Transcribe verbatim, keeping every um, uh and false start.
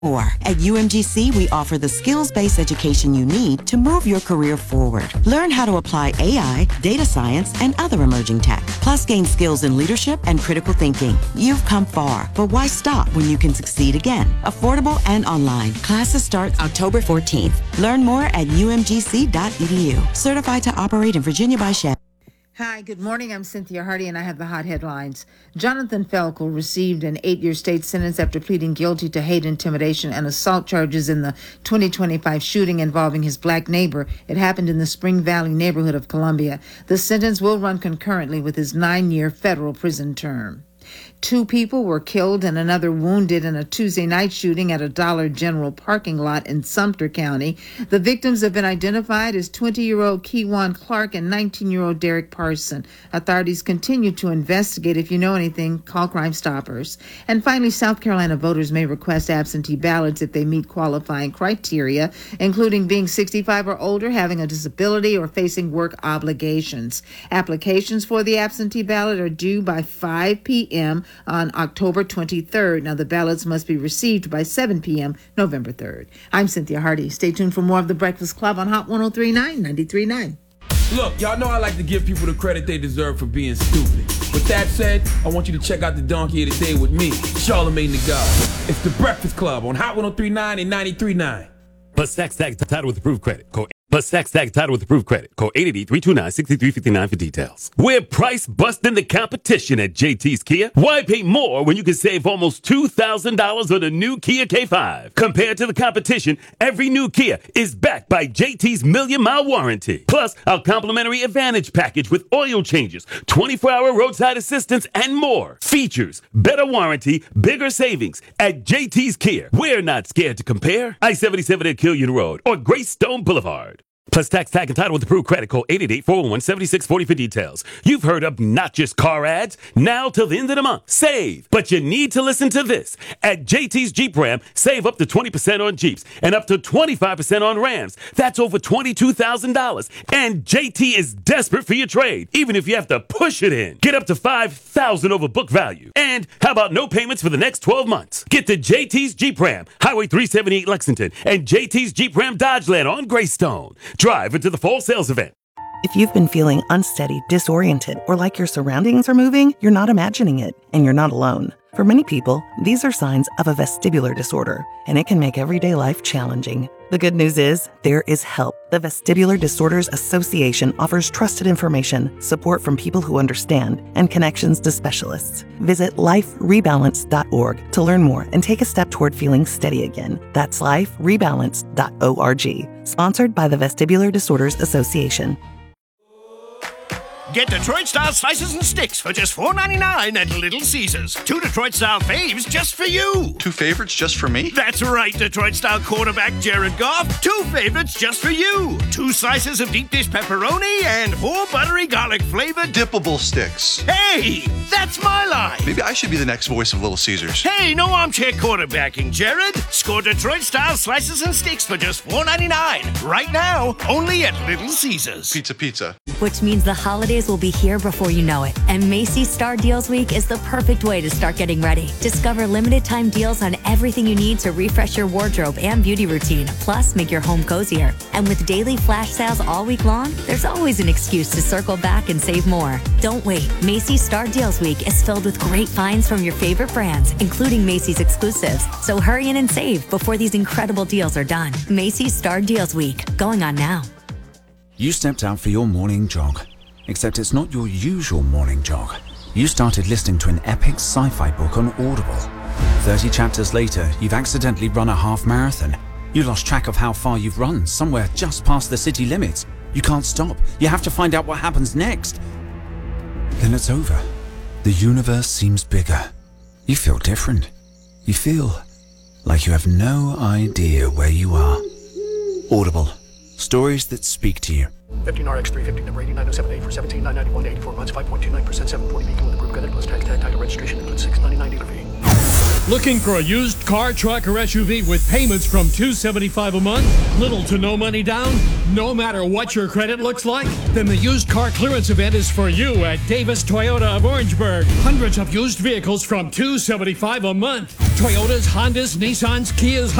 More. At U M G C, we offer the skills-based education you need to move your career forward. Learn how to apply A I, data science, and other emerging tech. Plus, gain skills in leadership and critical thinking. You've come far, but why stop when you can succeed again? Affordable and online. Classes start October fourteenth. Learn more at U M G C dot E D U. Certified to operate in Virginia by Shell. Hi, good morning. I'm Cynthia Hardy, and I have the hot headlines. Jonathan Felkel received an eight-year state sentence after pleading guilty to hate, intimidation, and assault charges in the twenty twenty-five shooting involving his black neighbor. It happened in the Spring Valley neighborhood of Columbia. The sentence will run concurrently with his nine-year federal prison term. Two people were killed and another wounded in a Tuesday night shooting at a Dollar General parking lot in Sumter County. The victims have been identified as twenty-year-old Kewan Clark and nineteen-year-old Derek Parson. Authorities continue to investigate. If you know anything, call Crime Stoppers. And finally, South Carolina voters may request absentee ballots if they meet qualifying criteria, including being sixty-five or older, having a disability, or facing work obligations. Applications for the absentee ballot are due by five p.m. on October twenty-third. Now, the ballots must be received by seven p.m. November third. I'm Cynthia Hardy. Stay tuned for more of The Breakfast Club on Hot one oh three point nine, ninety-three point nine. Look, y'all know I like to give people the credit they deserve for being stupid. With that said, I want you to check out the donkey of the day with me, Charlemagne the God. It's The Breakfast Club on Hot one oh three point nine and ninety-three point nine. Plus tax tag title with approved credit. Call Plus tax tag title with approved credit. Call eight eight eight, three two nine, six three five nine for details. We're price busting the competition at J T's Kia. Why pay more when you can save almost two thousand dollars on a new Kia K five? Compared to the competition, every new Kia is backed by J T's Million Mile Warranty. Plus, our complimentary Advantage package with oil changes, twenty-four hour roadside assistance, and more. Features, better warranty, bigger savings. At J T's Kia, we're not scared to compare. I seventy-seven at Killian Road or Greystone Boulevard. Plus tax tag and title with approved credit. Call eight eight eight, four one one, seven six four zero for details. You've heard of not just car ads. Now till the end of the month. Save. But you need to listen to this. At J T's Jeep Ram, save up to twenty percent on Jeeps and up to twenty-five percent on Rams. That's over twenty-two thousand dollars. And J T is desperate for your trade, even if you have to push it in. Get up to five thousand dollars over book value. And how about no payments for the next twelve months? Get to J T's Jeep Ram, Highway three seventy-eight Lexington, and J T's Jeep Ram Dodgeland on Greystone. Drive into the fall sales event. If you've been feeling unsteady, disoriented, or like your surroundings are moving, you're not imagining it, and you're not alone. For many people, these are signs of a vestibular disorder, and it can make everyday life challenging. The good news is, there is help. The Vestibular Disorders Association offers trusted information, support from people who understand, and connections to specialists. Visit life rebalance dot org to learn more and take a step toward feeling steady again. That's life rebalance dot org. Sponsored by the Vestibular Disorders Association. Get Detroit-style slices and sticks for just four ninety-nine at Little Caesars. Two Detroit-style faves just for you. Two favorites just for me? That's right, Detroit-style quarterback Jared Goff. Two favorites just for you. Two slices of deep dish pepperoni and four buttery garlic-flavored dippable sticks. Hey, that's my line. Maybe I should be the next voice of Little Caesars. Hey, no armchair quarterbacking, Jared. Score Detroit-style slices and sticks for just four ninety-nine. Right now, only at Little Caesars. Pizza, pizza. Which means the holidays will be here before you know it. And Macy's Star Deals Week is the perfect way to start getting ready. Discover limited time deals on everything you need to refresh your wardrobe and beauty routine, plus make your home cozier. And with daily flash sales all week long, there's always an excuse to circle back and save more. Don't wait. Macy's Star Deals Week is filled with great finds from your favorite brands, including Macy's exclusives. So hurry in and save before these incredible deals are done. Macy's Star Deals Week, going on now. You stepped out for your morning jog. Except it's not your usual morning jog. You started listening to an epic sci-fi book on Audible. thirty chapters later, you've accidentally run a half marathon. You lost track of how far you've run, somewhere just past the city limits. You can't stop. You have to find out what happens next. Then it's over. The universe seems bigger. You feel different. You feel like you have no idea where you are. Audible. Stories that speak to you. fifteen R X three fifty, number eighty-nine oh seven eight for seventeen nine ninety-one, eighty-four months, five point two nine percent, seven forty B, with approved credit plus tax tag title registration includes six ninety-nine dealer fee. Looking for a used car, truck, or S U V with payments from two hundred seventy-five dollars a month? Little to no money down? No matter what your credit looks like? Then the used car clearance event is for you at Davis Toyota of Orangeburg. Hundreds of used vehicles from two hundred seventy-five dollars a month. Toyotas, Hondas, Nissans, Kias,